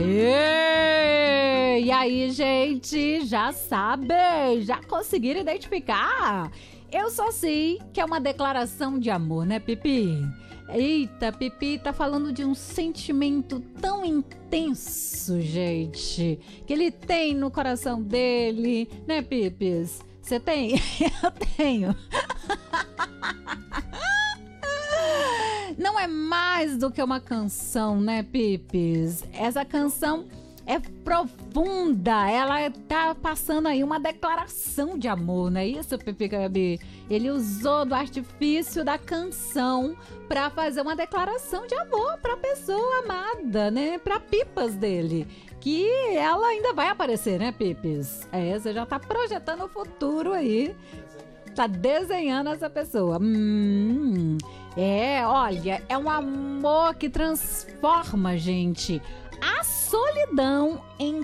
Aê! E aí, gente, já sabe? Já conseguiram identificar? Eu só sei que é uma declaração de amor, né, Pipi? Eita, Pipi tá falando de um sentimento tão intenso, gente, que ele tem no coração dele, né, Pipis? Você tem? Eu tenho. Não é mais do que uma canção, né, Pipis? Essa canção é profunda, ela tá passando aí uma declaração de amor, não é isso, Pipi Gabi? Ele usou do artifício da canção pra fazer uma declaração de amor pra pessoa amada, né? Pra pipas dele, que ela ainda vai aparecer, né, Pipis? Você já tá projetando o futuro aí, tá desenhando essa pessoa. Olha, é um amor que transforma, gente, a solidão em